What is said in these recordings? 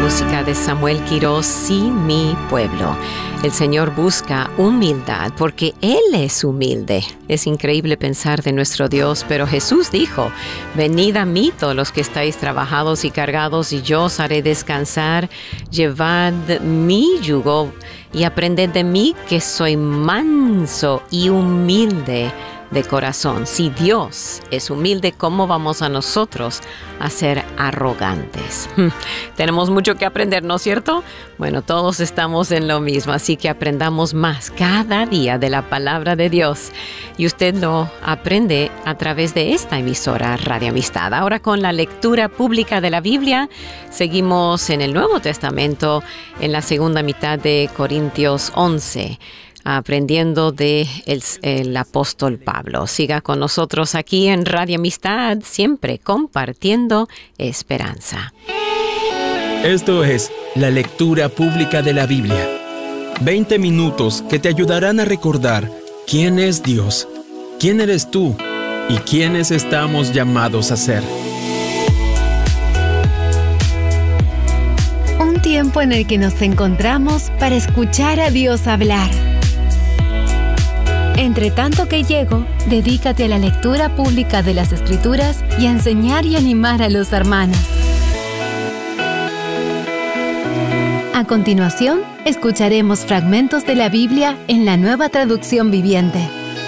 música de Samuel Quirós, Sí, mi pueblo. El Señor busca humildad porque Él es humilde. Es increíble pensar de nuestro Dios, pero Jesús dijo, venid a mí todos los que estáis trabajados y cargados, y yo os haré descansar. Llevad mi yugo y aprended de mí, que soy manso y humilde de corazón. Si Dios es humilde, ¿cómo vamos a nosotros a ser arrogantes? Tenemos mucho que aprender, ¿no es cierto? Bueno, todos estamos en lo mismo, así que aprendamos más cada día de la palabra de Dios. Y usted lo aprende a través de esta emisora Radio Amistad. Ahora con la lectura pública de la Biblia, seguimos en el Nuevo Testamento, en la segunda mitad de Corintios 11. Aprendiendo de el apóstol Pablo. Siga con nosotros aquí en Radio Amistad, siempre compartiendo esperanza. Esto es la lectura pública de la Biblia. 20 minutos que te ayudarán a recordar quién es Dios, quién eres tú y quiénes estamos llamados a ser. Un tiempo en el que nos encontramos para escuchar a Dios hablar. Entre tanto que llego, dedícate a la lectura pública de las Escrituras y a enseñar y animar a los hermanos. A continuación, escucharemos fragmentos de la Biblia en la Nueva Traducción Viviente.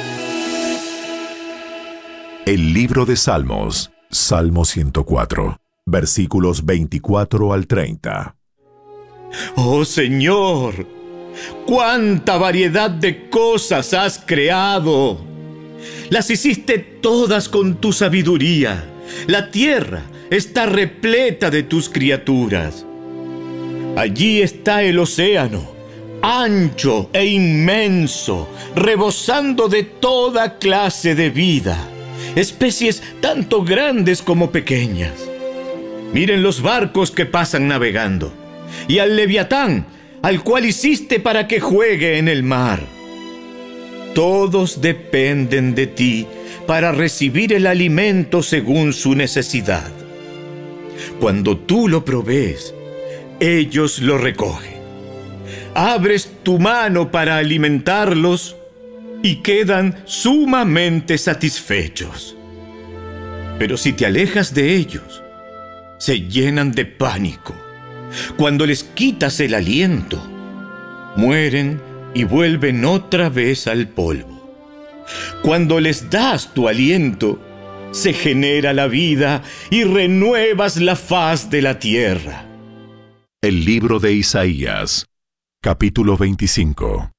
El libro de Salmos, Salmo 104, versículos 24 al 30. ¡Oh Señor! ¡Cuánta variedad de cosas has creado! Las hiciste todas con tu sabiduría. La tierra está repleta de tus criaturas. Allí está el océano, ancho e inmenso, rebosando de toda clase de vida, especies tanto grandes como pequeñas. Miren los barcos que pasan navegando, y al leviatán, al cual hiciste para que juegue en el mar. Todos dependen de ti para recibir el alimento según su necesidad. Cuando tú lo provees, ellos lo recogen. Abres tu mano para alimentarlos y quedan sumamente satisfechos. Pero si te alejas de ellos, se llenan de pánico. Cuando les quitas el aliento, mueren y vuelven otra vez al polvo. Cuando les das tu aliento, se genera la vida y renuevas la faz de la tierra. El libro de Isaías, capítulo 25.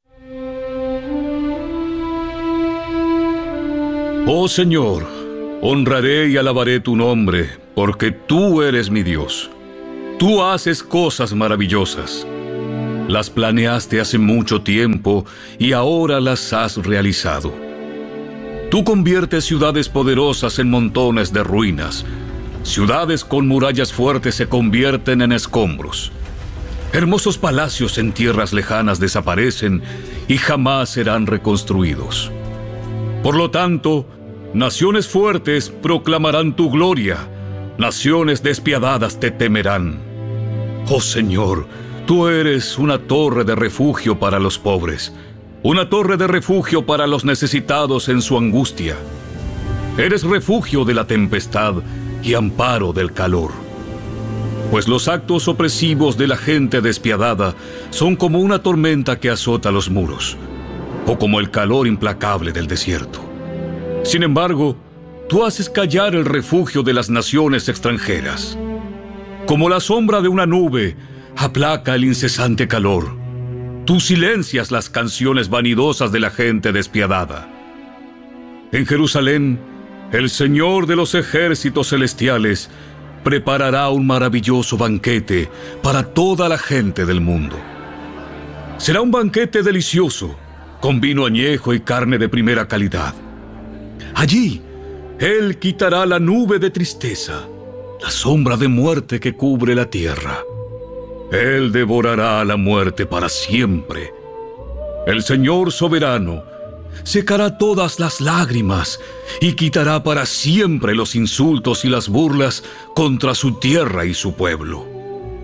Oh Señor, honraré y alabaré tu nombre, porque tú eres mi Dios. Tú haces cosas maravillosas. Las planeaste hace mucho tiempo y ahora las has realizado. Tú conviertes ciudades poderosas en montones de ruinas. Ciudades con murallas fuertes se convierten en escombros. Hermosos palacios en tierras lejanas desaparecen y jamás serán reconstruidos. Por lo tanto, naciones fuertes proclamarán tu gloria. Naciones despiadadas te temerán. Oh Señor, tú eres una torre de refugio para los pobres, una torre de refugio para los necesitados en su angustia. Eres refugio de la tempestad y amparo del calor. Pues los actos opresivos de la gente despiadada son como una tormenta que azota los muros, o como el calor implacable del desierto. Sin embargo, tú haces callar el refugio de las naciones extranjeras. Como la sombra de una nube, aplaca el incesante calor. Tú silencias las canciones vanidosas de la gente despiadada. En Jerusalén, el Señor de los ejércitos celestiales preparará un maravilloso banquete para toda la gente del mundo. Será un banquete delicioso, con vino añejo y carne de primera calidad. Allí, Él quitará la nube de tristeza, la sombra de muerte que cubre la tierra. Él devorará a la muerte para siempre. El Señor soberano secará todas las lágrimas y quitará para siempre los insultos y las burlas contra su tierra y su pueblo.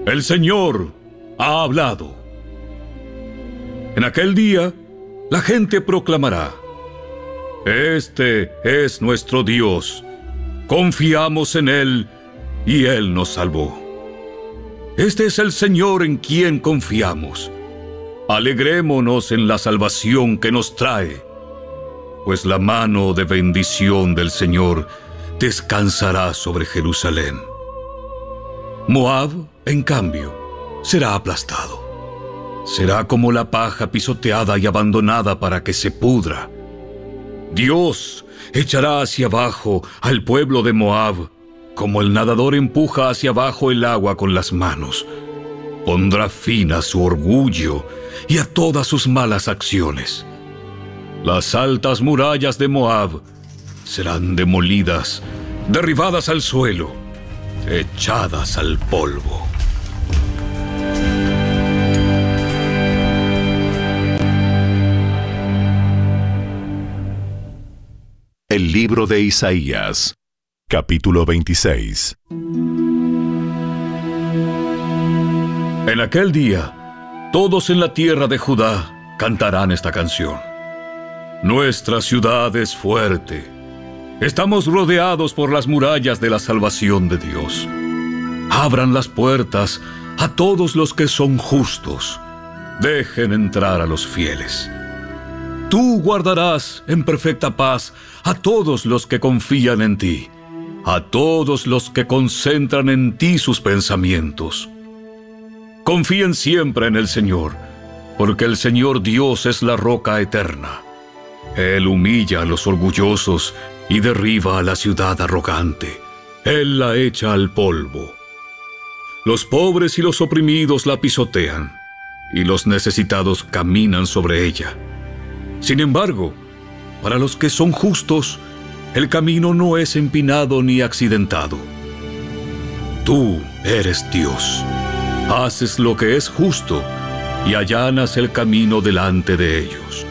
El Señor ha hablado. En aquel día, la gente proclamará: Este es nuestro Dios. Confiamos en Él y Él nos salvó. Este es el Señor en quien confiamos. Alegrémonos en la salvación que nos trae, pues la mano de bendición del Señor descansará sobre Jerusalén. Moab, en cambio, será aplastado. Será como la paja pisoteada y abandonada para que se pudra. Dios echará hacia abajo al pueblo de Moab, como el nadador empuja hacia abajo el agua con las manos. Pondrá fin a su orgullo y a todas sus malas acciones. Las altas murallas de Moab serán demolidas, derribadas al suelo, echadas al polvo. El libro de Isaías, capítulo 26. En aquel día, todos en la tierra de Judá cantarán esta canción. Nuestra ciudad es fuerte. Estamos rodeados por las murallas de la salvación de Dios. Abran las puertas a todos los que son justos. Dejen entrar a los fieles. Tú guardarás en perfecta paz a todos los que confían en ti, a todos los que concentran en ti sus pensamientos. Confíen siempre en el Señor, porque el Señor Dios es la roca eterna. Él humilla a los orgullosos y derriba a la ciudad arrogante. Él la echa al polvo. Los pobres y los oprimidos la pisotean, y los necesitados caminan sobre ella. Sin embargo, para los que son justos, el camino no es empinado ni accidentado. Tú eres Dios. Haces lo que es justo y allanas el camino delante de ellos.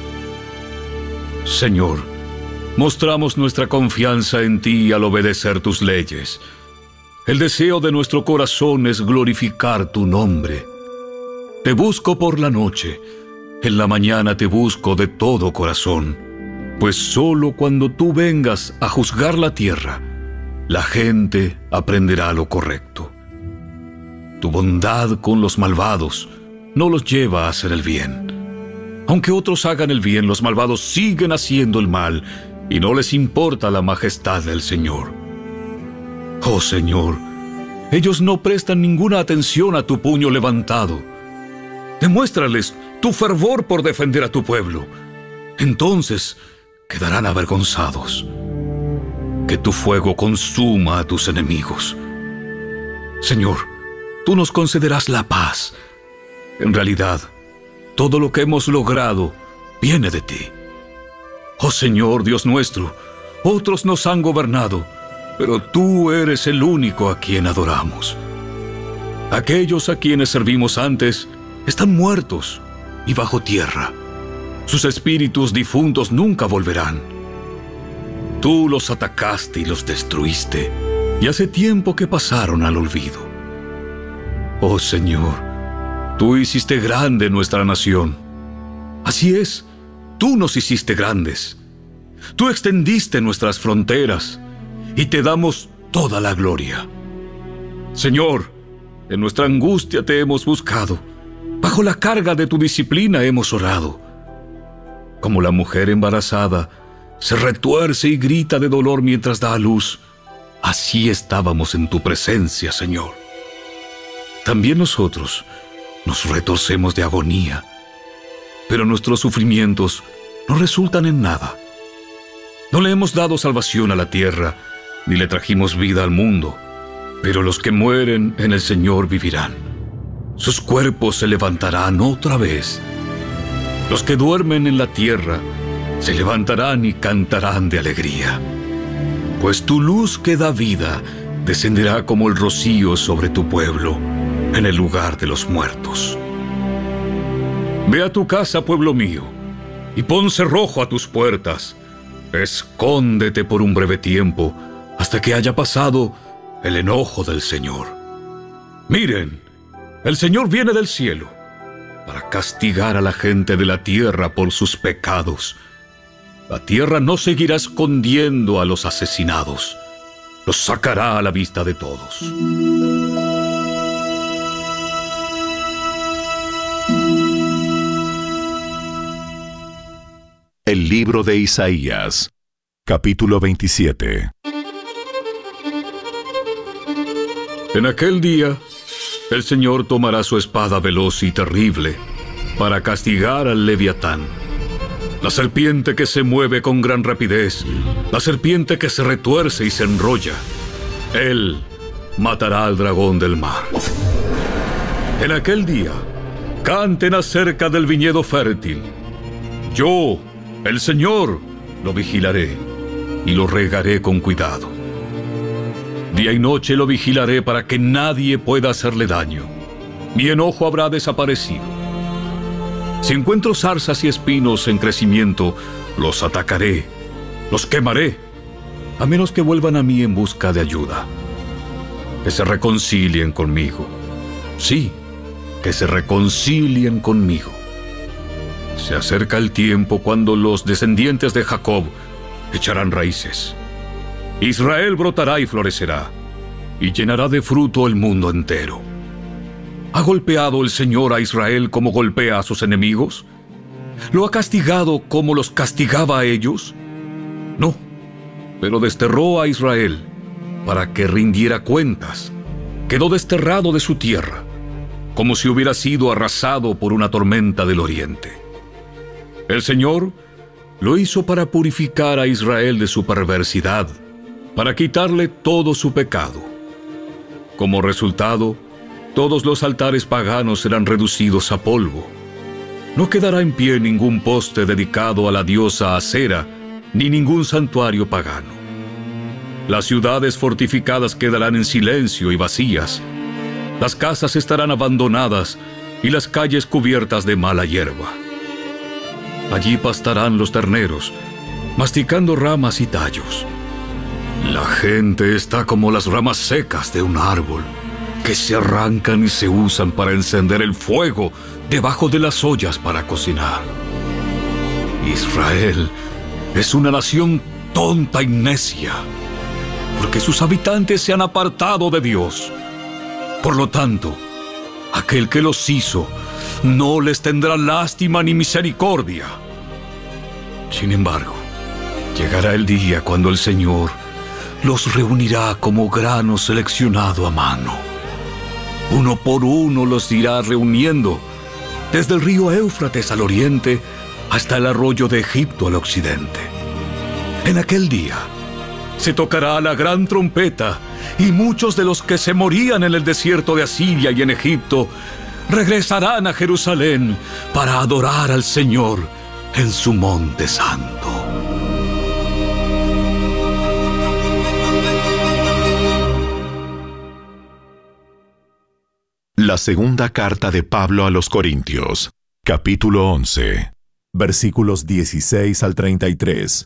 Señor, mostramos nuestra confianza en ti al obedecer tus leyes. El deseo de nuestro corazón es glorificar tu nombre. Te busco por la noche. En la mañana te busco de todo corazón, pues solo cuando tú vengas a juzgar la tierra, la gente aprenderá lo correcto. Tu bondad con los malvados no los lleva a hacer el bien. Aunque otros hagan el bien, los malvados siguen haciendo el mal y no les importa la majestad del Señor. Oh Señor, ellos no prestan ninguna atención a tu puño levantado. Demuéstrales tu fervor por defender a tu pueblo. Entonces quedarán avergonzados. Que tu fuego consuma a tus enemigos. Señor, tú nos concederás la paz. En realidad, todo lo que hemos logrado viene de ti. Oh Señor, Dios nuestro, otros nos han gobernado, pero tú eres el único a quien adoramos. Aquellos a quienes servimos antes están muertos y bajo tierra. Sus espíritus difuntos nunca volverán. Tú los atacaste y los destruiste, y hace tiempo que pasaron al olvido. Oh Señor, tú hiciste grande nuestra nación. Así es, tú nos hiciste grandes. Tú extendiste nuestras fronteras, y te damos toda la gloria. Señor, en nuestra angustia te hemos buscado. Bajo la carga de tu disciplina hemos orado. Como la mujer embarazada se retuerce y grita de dolor mientras da a luz, así estábamos en tu presencia, Señor. También nosotros nos retorcemos de agonía, pero nuestros sufrimientos no resultan en nada. No le hemos dado salvación a la tierra, ni le trajimos vida al mundo, pero los que mueren en el Señor vivirán. Sus cuerpos se levantarán otra vez. Los que duermen en la tierra se levantarán y cantarán de alegría. Pues tu luz que da vida descenderá como el rocío sobre tu pueblo, en el lugar de los muertos. Ve a tu casa, pueblo mío, y pon cerrojo a tus puertas. Escóndete por un breve tiempo, hasta que haya pasado el enojo del Señor. Miren, El Señor viene del cielo para castigar a la gente de la tierra por sus pecados. La tierra no seguirá escondiendo a los asesinados. Los sacará a la vista de todos. El libro de Isaías, capítulo 27. En aquel día, el Señor tomará su espada veloz y terrible para castigar al Leviatán, la serpiente que se mueve con gran rapidez, la serpiente que se retuerce y se enrolla. Él matará al dragón del mar. En aquel día, canten acerca del viñedo fértil. Yo, el Señor, lo vigilaré y lo regaré con cuidado. Día y noche lo vigilaré para que nadie pueda hacerle daño. Mi enojo habrá desaparecido. Si encuentro zarzas y espinos en crecimiento, los atacaré, los quemaré, a menos que vuelvan a mí en busca de ayuda. Que se reconcilien conmigo. Sí, que se reconcilien conmigo. Se acerca el tiempo cuando los descendientes de Jacob echarán raíces. Israel brotará y florecerá, y llenará de fruto el mundo entero. ¿Ha golpeado el Señor a Israel como golpea a sus enemigos? ¿Lo ha castigado como los castigaba a ellos? No, pero desterró a Israel para que rindiera cuentas. Quedó desterrado de su tierra, como si hubiera sido arrasado por una tormenta del oriente. El Señor lo hizo para purificar a Israel de su perversidad, para quitarle todo su pecado. Como resultado, todos los altares paganos serán reducidos a polvo. No quedará en pie ningún poste dedicado a la diosa Acera, ni ningún santuario pagano. Las ciudades fortificadas quedarán en silencio y vacías. Las casas estarán abandonadas y las calles cubiertas de mala hierba. Allí pastarán los terneros, masticando ramas y tallos. La gente está como las ramas secas de un árbol, que se arrancan y se usan para encender el fuego debajo de las ollas para cocinar. Israel es una nación tonta y necia, porque sus habitantes se han apartado de Dios. Por lo tanto, aquel que los hizo no les tendrá lástima ni misericordia. Sin embargo, llegará el día cuando el Señor los reunirá como grano seleccionado a mano. Uno por uno los irá reuniendo, desde el río Éufrates al oriente hasta el arroyo de Egipto al occidente. En aquel día se tocará la gran trompeta, y muchos de los que se morían en el desierto de Asiria y en Egipto regresarán a Jerusalén para adorar al Señor en su monte santo. La segunda carta de Pablo a los Corintios, capítulo 11, versículos 16 al 33.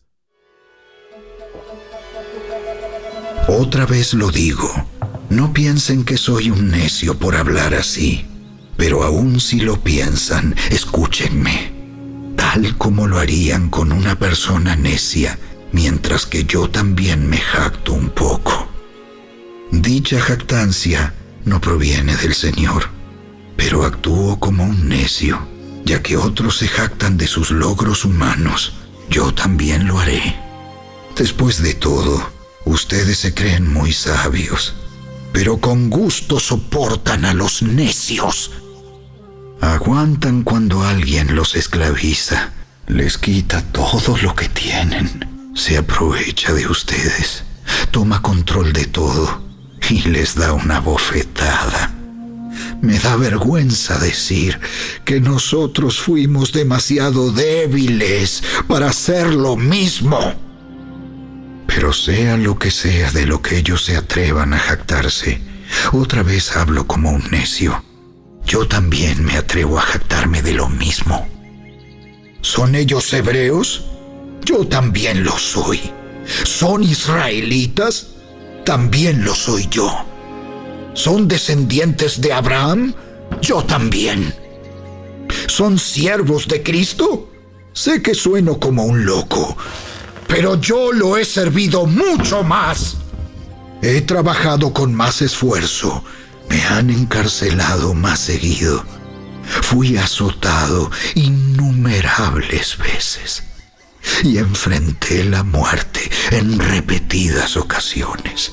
Otra vez lo digo, no piensen que soy un necio por hablar así, pero aun si lo piensan, escúchenme, tal como lo harían con una persona necia, mientras que yo también me jacto un poco. Dicha jactancia no proviene del Señor, pero actúo como un necio, ya que otros se jactan de sus logros humanos, yo también lo haré. Después de todo, ustedes se creen muy sabios, pero con gusto soportan a los necios. Aguantan cuando alguien los esclaviza, les quita todo lo que tienen, se aprovecha de ustedes, toma control de todo y les da una bofetada. Me da vergüenza decir que nosotros fuimos demasiado débiles para hacer lo mismo. Pero sea lo que sea de lo que ellos se atrevan a jactarse, otra vez hablo como un necio. Yo también me atrevo a jactarme de lo mismo. ¿Son ellos hebreos? Yo también lo soy. ¿Son israelitas? También lo soy yo. ¿Son descendientes de Abraham? yo también. ¿Son siervos de Cristo? Sé que sueno como un loco, pero yo lo he servido mucho más. He trabajado con más esfuerzo. Me han encarcelado más seguido. Fui azotado innumerables veces y enfrenté la muerte en repetidas ocasiones.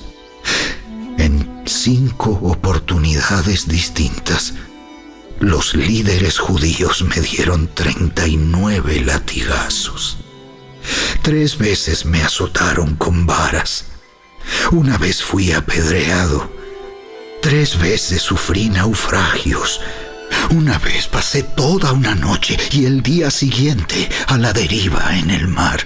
En 5 oportunidades distintas, los líderes judíos me dieron 39 latigazos. 3 veces me azotaron con varas. Una vez fui apedreado. 3 veces sufrí naufragios. Una vez pasé toda una noche y el día siguiente a la deriva en el mar.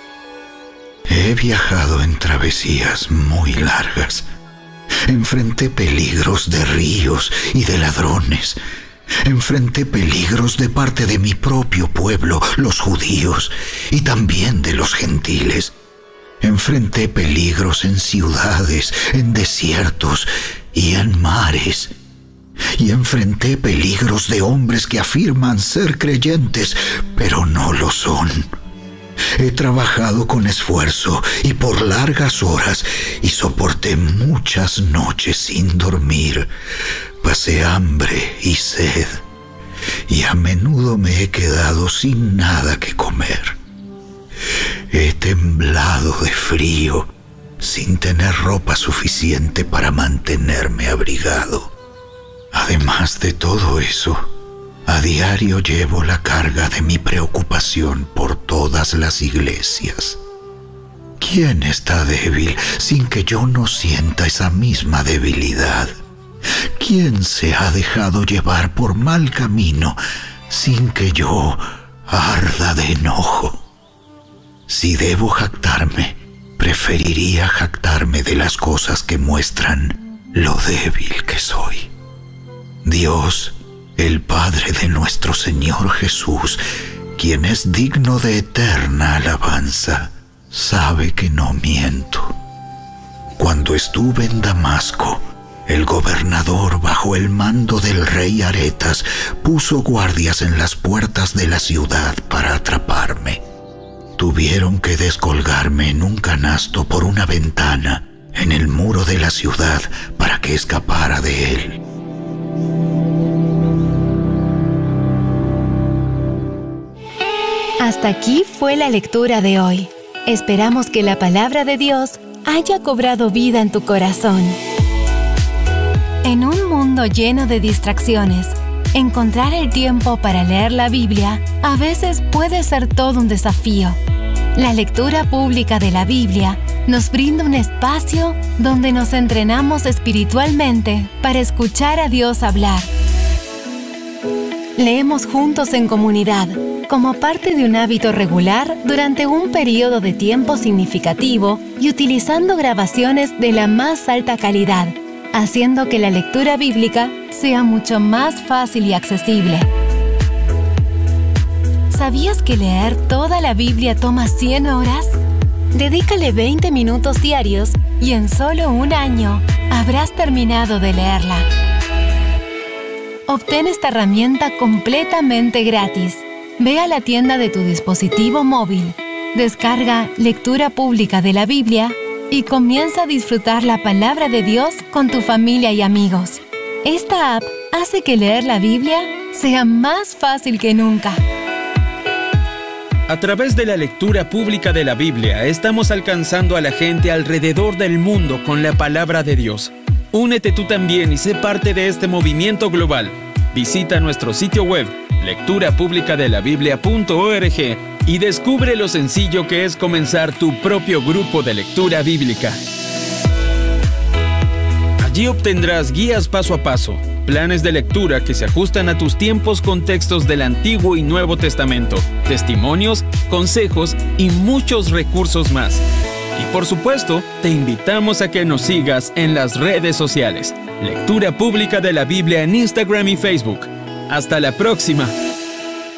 He viajado en travesías muy largas. Enfrenté peligros de ríos y de ladrones. Enfrenté peligros de parte de mi propio pueblo, los judíos, y también de los gentiles. Enfrenté peligros en ciudades, en desiertos y en mares. Y enfrenté peligros de hombres que afirman ser creyentes, pero no lo son. He trabajado con esfuerzo y por largas horas y soporté muchas noches sin dormir. Pasé hambre y sed y a menudo me he quedado sin nada que comer. He temblado de frío sin tener ropa suficiente para mantenerme abrigado. Además de todo eso, a diario llevo la carga de mi preocupación por todas las iglesias. ¿Quién está débil sin que yo no sienta esa misma debilidad? ¿Quién se ha dejado llevar por mal camino sin que yo arda de enojo? Si debo jactarme, preferiría jactarme de las cosas que muestran lo débil que soy. Dios, el Padre de nuestro Señor Jesús, quien es digno de eterna alabanza, sabe que no miento. Cuando estuve en Damasco, el gobernador, bajo el mando del rey Aretas, puso guardias en las puertas de la ciudad para atraparme. Tuvieron que descolgarme en un canasto por una ventana en el muro de la ciudad para que escapara de él. Hasta aquí fue la lectura de hoy. Esperamos que la palabra de Dios haya cobrado vida en tu corazón. En un mundo lleno de distracciones, encontrar el tiempo para leer la Biblia a veces puede ser todo un desafío. La lectura pública de la Biblia nos brinda un espacio donde nos entrenamos espiritualmente para escuchar a Dios hablar. Leemos juntos en comunidad, como parte de un hábito regular durante un periodo de tiempo significativo y utilizando grabaciones de la más alta calidad, haciendo que la lectura bíblica sea mucho más fácil y accesible. ¿Sabías que leer toda la Biblia toma 100 horas? Dedícale 20 minutos diarios y en solo un año habrás terminado de leerla. Obtén esta herramienta completamente gratis. Ve a la tienda de tu dispositivo móvil, descarga Lectura Pública de la Biblia y comienza a disfrutar la palabra de Dios con tu familia y amigos. Esta app hace que leer la Biblia sea más fácil que nunca. A través de la lectura pública de la Biblia, estamos alcanzando a la gente alrededor del mundo con la palabra de Dios. Únete tú también y sé parte de este movimiento global. Visita nuestro sitio web, lecturapublicadelabiblia.org, y descubre lo sencillo que es comenzar tu propio grupo de lectura bíblica. Allí obtendrás guías paso a paso, planes de lectura que se ajustan a tus tiempos con textos del Antiguo y Nuevo Testamento, testimonios, consejos y muchos recursos más. Y por supuesto, te invitamos a que nos sigas en las redes sociales. Lectura Pública de la Biblia en Instagram y Facebook. ¡Hasta la próxima!